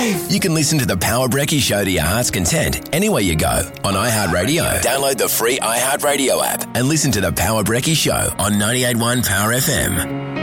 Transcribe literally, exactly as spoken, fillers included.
life. You can listen to the Power Brekkie Show to your heart's content anywhere you go on iHeartRadio. Download the free iHeartRadio app and listen to the Power Brekkie Show on ninety-eight point one Power F M.